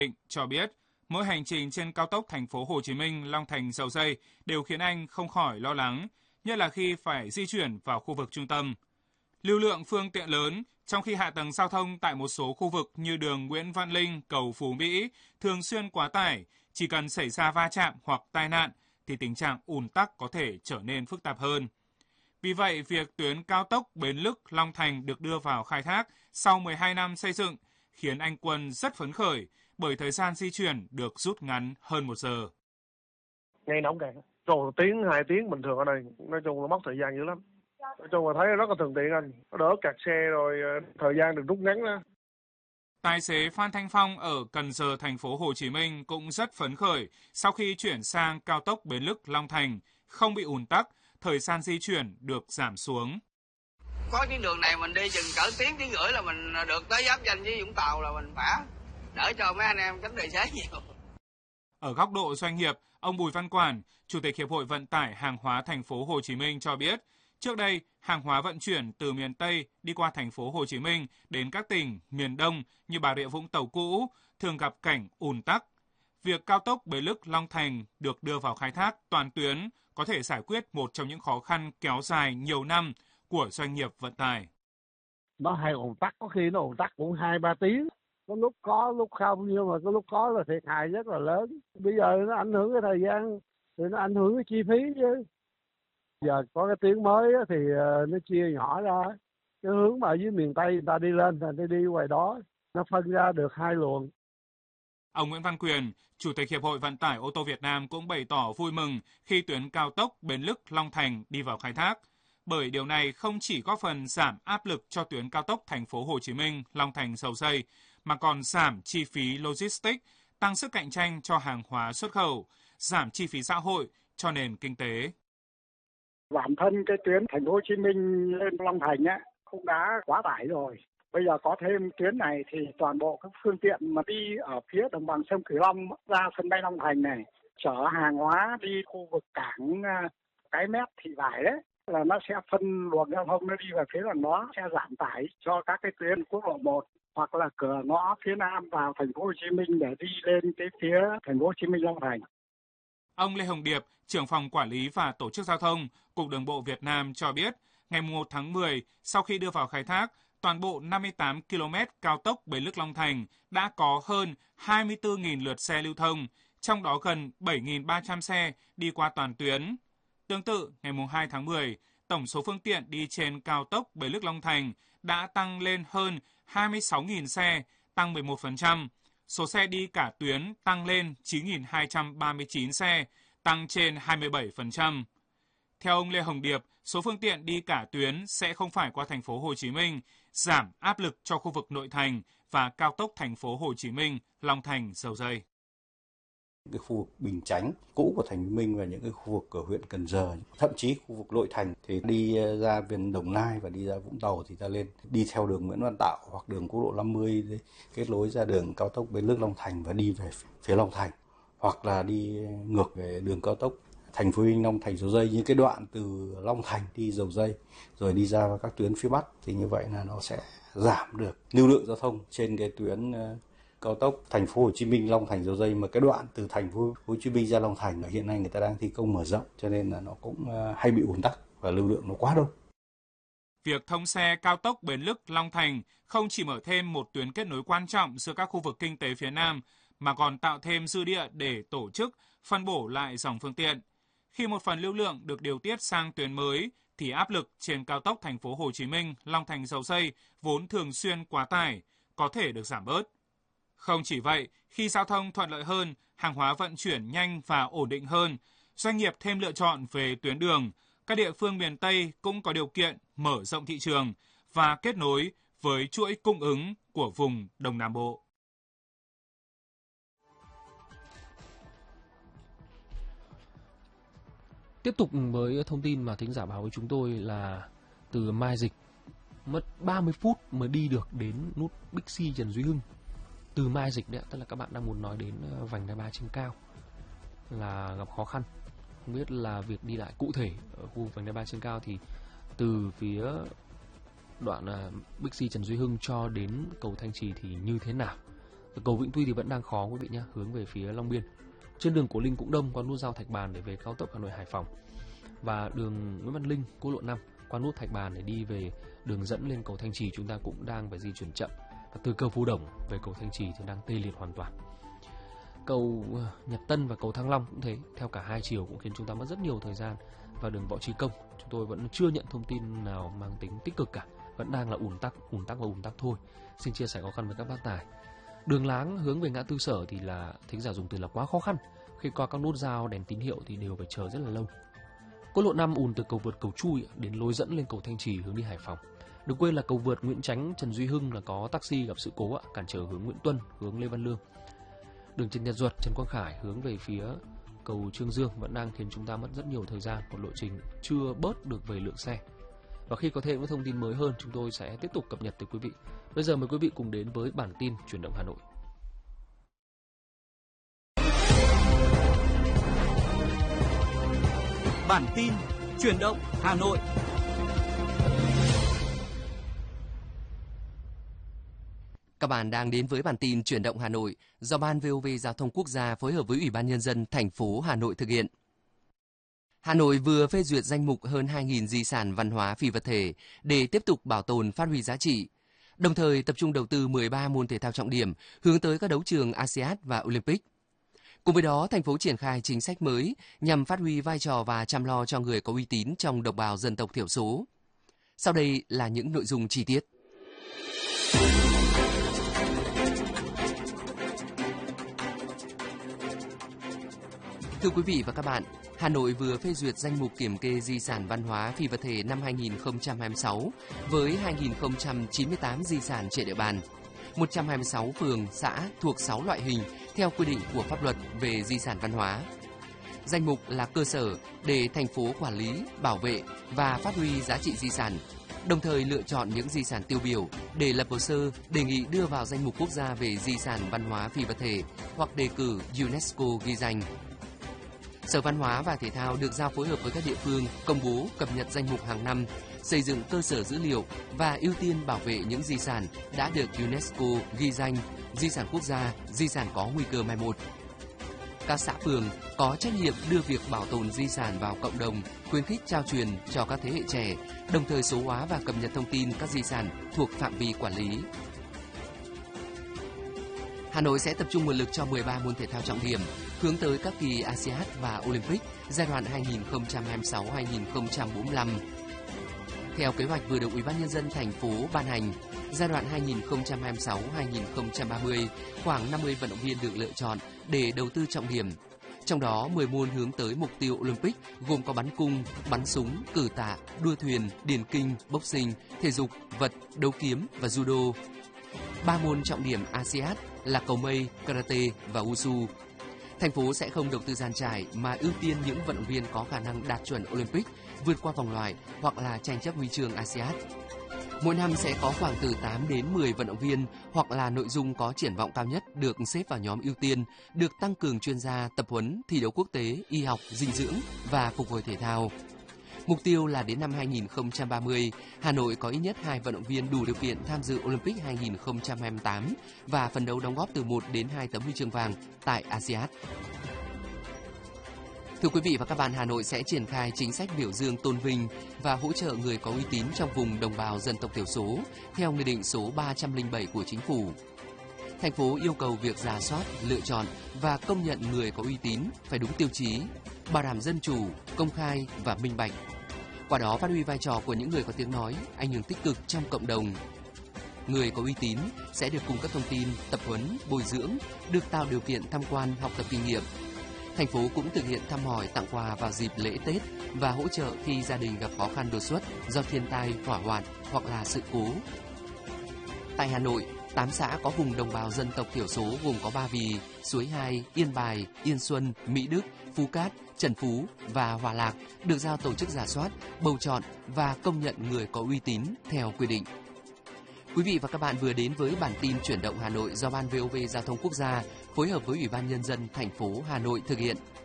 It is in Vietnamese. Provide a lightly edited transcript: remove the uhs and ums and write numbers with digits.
Định cho biết, mỗi hành trình trên cao tốc thành phố Hồ Chí Minh Long Thành Dầu Giây đều khiến anh không khỏi lo lắng, nhất là khi phải di chuyển vào khu vực trung tâm. Lưu lượng phương tiện lớn, trong khi hạ tầng giao thông tại một số khu vực như đường Nguyễn Văn Linh, cầu Phú Mỹ thường xuyên quá tải, chỉ cần xảy ra va chạm hoặc tai nạn thì tình trạng ùn tắc có thể trở nên phức tạp hơn. Vì vậy, việc tuyến cao tốc Bến Lức Long Thành được đưa vào khai thác sau 12 năm xây dựng khiến anh Quân rất phấn khởi bởi thời gian di chuyển được rút ngắn hơn 1 giờ. Ngày nóng kìa, rồi tiếng 2 tiếng bình thường ở đây, nói chung là mất thời gian dữ lắm. Nói chung là thấy rất là thuận tiện anh, nó đỡ kẹt xe rồi thời gian được rút ngắn ra. Tài xế Phan Thanh Phong ở Cần Giờ, thành phố Hồ Chí Minh cũng rất phấn khởi sau khi chuyển sang cao tốc Bến Lức Long Thành, không bị ùn tắc, thời gian di chuyển được giảm xuống. Có cái đường này mình đi chừng cỡ tiếng rưỡi là mình được tới giáp ranh với Vũng Tàu là mình khỏe, đỡ cho mấy anh em tránh tài xế nhiều. Ở góc độ doanh nghiệp, ông Bùi Văn Quản, Chủ tịch Hiệp hội Vận tải Hàng hóa thành phố Hồ Chí Minh cho biết, trước đây hàng hóa vận chuyển từ miền Tây đi qua thành phố Hồ Chí Minh đến các tỉnh miền Đông như Bà Rịa Vũng Tàu cũ thường gặp cảnh ùn tắc. Việc cao tốc Bến Lức Long Thành được đưa vào khai thác toàn tuyến có thể giải quyết một trong những khó khăn kéo dài nhiều năm của doanh nghiệp vận tải. Nó hay ùn tắc, có khi nó ùn tắc cũng 2-3 tiếng. Có lúc có, lúc không, nhưng mà có lúc có là thiệt hại rất là lớn. Bây giờ nó ảnh hưởng cái thời gian, thì nó ảnh hưởng cái chi phí chứ. Giờ có cái tuyến mới thì nó chia nhỏ ra. Cái hướng mà ở dưới miền Tây người ta đi lên thì người ta đi ngoài đó. Nó phân ra được 2 luồng. Ông Nguyễn Văn Quyền, Chủ tịch Hiệp hội Vận tải ô tô Việt Nam cũng bày tỏ vui mừng khi tuyến cao tốc Bến Lức Long Thành đi vào khai thác, bởi điều này không chỉ góp phần giảm áp lực cho tuyến cao tốc thành phố Hồ Chí Minh Long Thành Dầu Giây, mà còn giảm chi phí logistics, tăng sức cạnh tranh cho hàng hóa xuất khẩu, giảm chi phí xã hội cho nền kinh tế. Bản thân cái tuyến thành phố Hồ Chí Minh lên Long Thành á cũng đã quá tải rồi. Bây giờ có thêm tuyến này thì toàn bộ các phương tiện mà đi ở phía đồng bằng sông Cửu Long ra sân bay Long Thành này, chở hàng hóa đi khu vực cảng Cái Mét, Thị Vải đấy, là nó sẽ phân luồng giao thông nó đi về phía là nó sẽ giảm tải cho các cái tuyến quốc lộ 1 hoặc là cửa ngõ phía Nam vào thành phố Hồ Chí Minh để đi lên cái phía thành phố Hồ Chí Minh Long Thành. Ông Lê Hồng Điệp, trưởng phòng quản lý và tổ chức giao thông, Cục Đường bộ Việt Nam cho biết, ngày 1 tháng 10, sau khi đưa vào khai thác, toàn bộ 58 km cao tốc Bến Lức Long Thành đã có hơn 24.000 lượt xe lưu thông, trong đó gần 7.300 xe đi qua toàn tuyến. Tương tự, ngày 2 tháng 10, tổng số phương tiện đi trên cao tốc Bến Lức Long Thành đã tăng lên hơn 26.000 xe, tăng 11%. Số xe đi cả tuyến tăng lên 9.239 xe, tăng trên 27%. Theo ông Lê Hồng Điệp, số phương tiện đi cả tuyến sẽ không phải qua thành phố Hồ Chí Minh, giảm áp lực cho khu vực nội thành và cao tốc thành phố Hồ Chí Minh, Long Thành, Dầu Giây. Cái khu vực Bình Chánh cũ của thành phố Hồ Chí Minh và những cái khu vực ở huyện Cần Giờ, thậm chí khu vực nội thành thì đi ra bên Đồng Nai và đi ra Vũng Tàu thì ta lên đi theo đường Nguyễn Văn Tạo hoặc đường quốc lộ 50 kết nối ra đường cao tốc Bến Lức Long Thành và đi về phía Long Thành, hoặc là đi ngược về đường cao tốc thành phố Hồ Chí Minh Long Thành Dầu Giây, như cái đoạn từ Long Thành đi Dầu Giây rồi đi ra các tuyến phía Bắc, thì như vậy là nó sẽ giảm được lưu lượng giao thông trên cái tuyến cao tốc thành phố Hồ Chí Minh Long Thành Dầu Giây. Mà cái đoạn từ thành phố Hồ Chí Minh ra Long Thành hiện nay người ta đang thi công mở rộng, cho nên là nó cũng hay bị ùn tắc và lưu lượng nó quá đông. Việc thông xe cao tốc Bến Lức Long Thành không chỉ mở thêm một tuyến kết nối quan trọng giữa các khu vực kinh tế phía Nam, mà còn tạo thêm dư địa để tổ chức phân bổ lại dòng phương tiện. Khi một phần lưu lượng được điều tiết sang tuyến mới, thì áp lực trên cao tốc thành phố Hồ Chí Minh Long Thành Dầu Giây vốn thường xuyên quá tải có thể được giảm bớt. Không chỉ vậy, khi giao thông thuận lợi hơn, hàng hóa vận chuyển nhanh và ổn định hơn, doanh nghiệp thêm lựa chọn về tuyến đường, các địa phương miền Tây cũng có điều kiện mở rộng thị trường và kết nối với chuỗi cung ứng của vùng Đông Nam Bộ. Tiếp tục với thông tin mà thính giả báo với chúng tôi là từ Mai Dịch mất 30 phút mới đi được đến nút Bixi Trần Duy Hưng. Từ Mai Dịch đấy, tức là các bạn đang muốn nói đến vành đai 3 trên cao là gặp khó khăn. Không biết là việc đi lại cụ thể ở khu vành đai 3 trên cao thì từ phía đoạn Bixi Trần Duy Hưng cho đến cầu Thanh Trì thì như thế nào. Cầu Vĩnh Tuy thì vẫn đang khó quý vị nhé, hướng về phía Long Biên. Trên đường Cổ Linh cũng đông, qua nút giao Thạch Bàn để về cao tốc Hà Nội Hải Phòng. Và đường Nguyễn Văn Linh, quốc lộ 5 qua nút Thạch Bàn để đi về đường dẫn lên cầu Thanh Trì chúng ta cũng đang phải di chuyển chậm. Và từ cầu Phú Đồng về cầu Thanh Trì thì đang tê liệt hoàn toàn. Cầu Nhật Tân và cầu Thăng Long cũng thế, theo cả hai chiều cũng khiến chúng ta mất rất nhiều thời gian. Và đường Võ Trí Công chúng tôi vẫn chưa nhận thông tin nào mang tính tích cực cả, vẫn đang là ùn tắc thôi. Xin chia sẻ khó khăn với các bác tài. Đường Láng hướng về ngã tư Sở thì là thính giả dùng từ là quá khó khăn, khi qua các nút giao đèn tín hiệu thì đều phải chờ rất là lâu. Quốc lộ 5 ùn từ cầu vượt Cầu Chui đến lối dẫn lên cầu Thanh Trì hướng đi Hải Phòng. Đừng quên là cầu vượt Nguyễn Chánh Trần Duy Hưng là có taxi gặp sự cố cản trở hướng Nguyễn Tuân hướng Lê Văn Lương. Đường Trần Nhật Duật Trần Quang Khải hướng về phía cầu Trương Dương vẫn đang khiến chúng ta mất rất nhiều thời gian, một lộ trình chưa bớt được về lượng xe. Và khi có thêm những thông tin mới hơn, chúng tôi sẽ tiếp tục cập nhật tới quý vị. Bây giờ mời quý vị cùng đến với bản tin Chuyển động Hà Nội. Bản tin Chuyển động Hà Nội. Các bạn đang đến với bản tin Chuyển động Hà Nội do Ban VOV Giao thông Quốc gia phối hợp với Ủy ban Nhân dân thành phố Hà Nội thực hiện. Hà Nội vừa phê duyệt danh mục hơn 2.000 di sản văn hóa phi vật thể để tiếp tục bảo tồn phát huy giá trị, đồng thời tập trung đầu tư 13 môn thể thao trọng điểm hướng tới các đấu trường ASEAN và Olympic. Cùng với đó, thành phố triển khai chính sách mới nhằm phát huy vai trò và chăm lo cho người có uy tín trong đồng bào dân tộc thiểu số. Sau đây là những nội dung chi tiết. Thưa quý vị và các bạn, Hà Nội vừa phê duyệt danh mục kiểm kê di sản văn hóa phi vật thể năm 2026 với 2.098 di sản trên địa bàn, 126 phường, xã thuộc 6 loại hình theo quy định của pháp luật về di sản văn hóa. Danh mục là cơ sở để thành phố quản lý, bảo vệ và phát huy giá trị di sản, đồng thời lựa chọn những di sản tiêu biểu để lập hồ sơ đề nghị đưa vào danh mục quốc gia về di sản văn hóa phi vật thể hoặc đề cử UNESCO ghi danh. Sở Văn hóa và Thể thao được giao phối hợp với các địa phương công bố cập nhật danh mục hàng năm, xây dựng cơ sở dữ liệu và ưu tiên bảo vệ những di sản đã được UNESCO ghi danh di sản quốc gia, di sản có nguy cơ mai một. Các xã phường có trách nhiệm đưa việc bảo tồn di sản vào cộng đồng, khuyến khích trao truyền cho các thế hệ trẻ, đồng thời số hóa và cập nhật thông tin các di sản thuộc phạm vi quản lý. Hà Nội sẽ tập trung nguồn lực cho 13 môn thể thao trọng điểm hướng tới các kỳ ASEAN và Olympic giai đoạn 2026-2045. Theo kế hoạch vừa được Ủy ban Nhân dân thành phố ban hành, giai đoạn 2026-2030, khoảng 50 vận động viên được lựa chọn để đầu tư trọng điểm. Trong đó, 10 môn hướng tới mục tiêu Olympic gồm có bắn cung, bắn súng, cử tạ, đua thuyền, điền kinh, boxing, thể dục, vật, đấu kiếm và judo. 3 môn trọng điểm ASEAN là cầu mây, karate và wushu. Thành phố sẽ không đầu tư dàn trải mà ưu tiên những vận động viên có khả năng đạt chuẩn Olympic, vượt qua vòng loại hoặc là tranh chấp huy chương ASEAN. Mỗi năm sẽ có khoảng từ 8 đến 10 vận động viên hoặc là nội dung có triển vọng cao nhất được xếp vào nhóm ưu tiên, được tăng cường chuyên gia, tập huấn, thi đấu quốc tế, y học, dinh dưỡng và phục hồi thể thao. Mục tiêu là đến năm 2030, Hà Nội có ít nhất 2 vận động viên đủ điều kiện tham dự Olympic 2028 và phấn đấu đóng góp từ 1 đến 2 tấm huy chương vàng tại ASEAN. Thưa quý vị và các bạn, Hà Nội sẽ triển khai chính sách biểu dương tôn vinh và hỗ trợ người có uy tín trong vùng đồng bào dân tộc thiểu số theo Nghị định số 307 của Chính phủ. Thành phố yêu cầu việc rà soát, lựa chọn và công nhận người có uy tín phải đúng tiêu chí, bảo đảm dân chủ, công khai và minh bạch. Qua đó phát huy vai trò của những người có tiếng nói, ảnh hưởng tích cực trong cộng đồng. Người có uy tín sẽ được cung cấp thông tin, tập huấn, bồi dưỡng, được tạo điều kiện tham quan, học tập kinh nghiệm. Thành phố cũng thực hiện thăm hỏi, tặng quà vào dịp lễ Tết và hỗ trợ khi gia đình gặp khó khăn đột xuất do thiên tai, hỏa hoạn hoặc là sự cố. Tại Hà Nội, 8 xã có vùng đồng bào dân tộc thiểu số gồm có Ba Vì, Suối Hai, Yên Bài, Yên Xuân, Mỹ Đức, Phú Cát, Trần Phú và Hòa Lạc được giao tổ chức rà soát, bầu chọn và công nhận người có uy tín theo quy định. Quý vị và các bạn vừa đến với bản tin Chuyển động Hà Nội do Ban VOV Giao thông Quốc gia phối hợp với Ủy ban Nhân dân thành phố Hà Nội thực hiện.